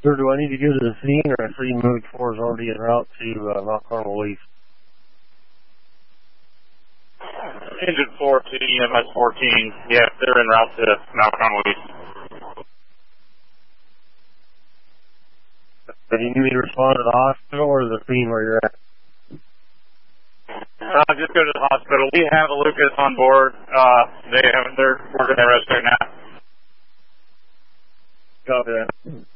Sir, do I need to go to the scene, or I see Mode 4 is already en route to Mount Carmel East? Engine 4 to EMS 14. Yeah, they're en route to Mount Carmel East. Do you need me to respond to the hospital or the scene where you're at? Just go to the hospital. We have a Lucas on board. They're working their rescue now. Copy that.